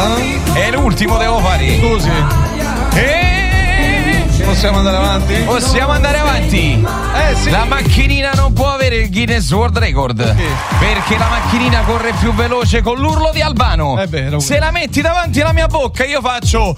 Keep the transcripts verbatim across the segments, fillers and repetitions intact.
È l'ultimo, devo fare. Scusi. E... Possiamo andare avanti? Possiamo andare avanti. Eh sì. La macchinina non può avere il Guinness World Record. Perché? Perché la macchinina corre più veloce con l'urlo di Albano. È vero. Se la metti davanti alla mia bocca, io faccio.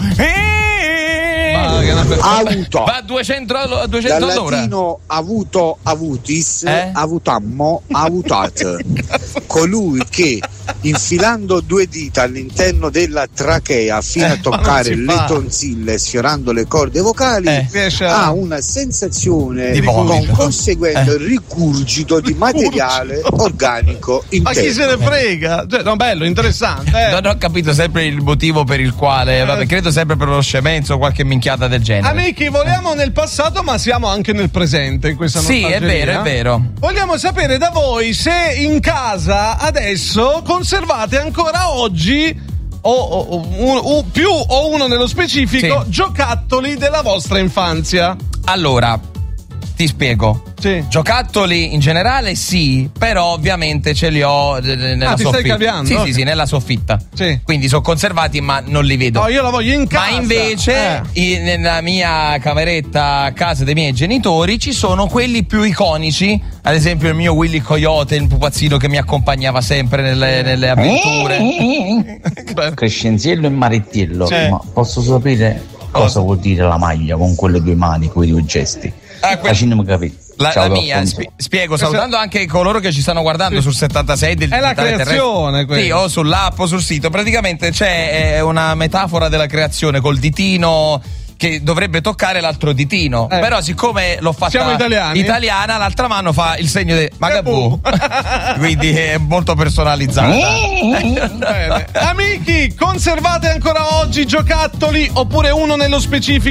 Avuto. Va a duecento, a duecento Dal all'ora. latino avuto, avutis, Eh? avutammo, avutat. Colui che infilando due dita all'interno della trachea fino Eh, a toccare ma non si le fa. tonsille sfiorando le corde vocali Eh. Riesce a- ha una sensazione Di con vomito. conseguente rigurgito di materiale organico Ma chi se interno. ne frega? Cioè, no, bello, interessante. Eh. Non ho capito sempre il motivo per il quale. Vabbè, credo sempre per lo scemenzo o qualche minchiata del genere. Amici, vogliamo nel passato, ma siamo anche nel presente in questa Sì, è nostalgeria. vero, è vero. Vogliamo sapere da voi se in casa adesso conservate ancora oggi o, o- o- un- un- più o uno nello specifico Sì. giocattoli della vostra infanzia. Allora, ti spiego. Sì. Giocattoli in generale sì, però ovviamente ce li ho eh, nella Ah, ti stai soffitta. cambiando? Sì, Ok. sì, sì, nella soffitta. Sì. Quindi sono conservati, ma non li vedo. No, io la voglio in casa. Ma invece Eh. in- nella mia cameretta a casa dei miei genitori ci sono quelli più iconici, ad esempio il mio Willy Coyote, il pupazzino che mi accompagnava sempre nelle, nelle avventure. Crescenziello e Marettiello, Sì. ma posso sapere cosa vuol dire la maglia con quelle due mani, quei due gesti? Ah, que- Facciamo capire. La, Ciao, la mia, Alfonso. spi- spiego, salutando anche coloro che ci stanno guardando sul settantasei del È la digitale terrestre. creazione, quella. Sì, o sull'app o sul sito. Praticamente c'è eh, una metafora della creazione col ditino che dovrebbe toccare l'altro ditino. Eh. Però siccome l'ho fatta Siamo italiani. italiana, l'altra mano fa il segno di Magabù. Magabù. Quindi è molto personalizzata. Bene. Amici, conservate ancora oggi giocattoli oppure uno nello specifico